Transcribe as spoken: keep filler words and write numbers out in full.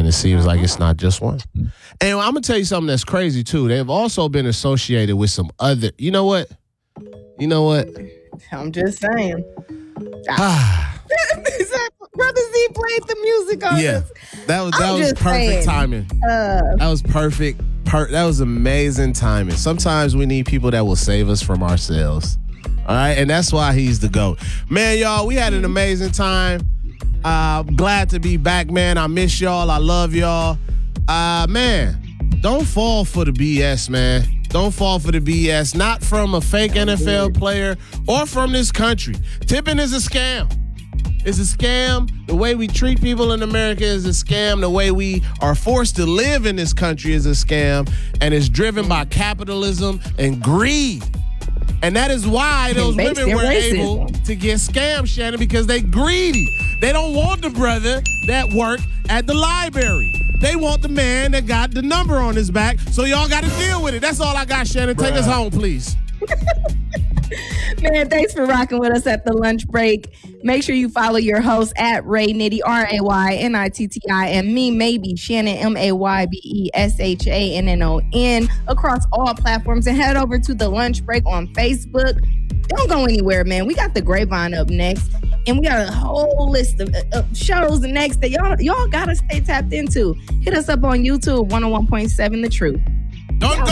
it seems like it's not just one. And I'm gonna tell you something that's crazy too. They've also been associated with some other. You know what? You know what? I'm just saying. Brother Z played the music on Yeah, this. that was that I'm was just perfect saying. timing. Uh, That was perfect. Per- that was amazing timing. Sometimes we need people that will save us from ourselves. All right, and that's why he's the GOAT. Man, y'all, we had an amazing time. Uh, glad to be back, man. I miss y'all. I love y'all. Uh, man, don't fall for the B S, man. Don't fall for the B S. Not from a fake N F L player or from this country. Tipping is a scam. It's a scam. The way we treat people in America is a scam. The way we are forced to live in this country is a scam. And it's driven by capitalism and greed. And that is why those women were able to get scammed, Shannon, because they greedy. They don't want the brother that worked at the library. They want the man that got the number on his back. So y'all got to deal with it. That's all I got, Shannon. Take us home, please. Man, thanks for rocking with us at the lunch break. Make sure you follow your host at Ray Nitty, R A Y N I T T I, and me, maybe Shannon, M A Y B E S H A N N O N, across all platforms. And head over to the lunch break on Facebook. Don't go anywhere, man. We got the Grapevine up next, and we got a whole list of, of shows next that y'all y'all gotta stay tapped into. Hit us up on YouTube, one oh one point seven The Truth. Don't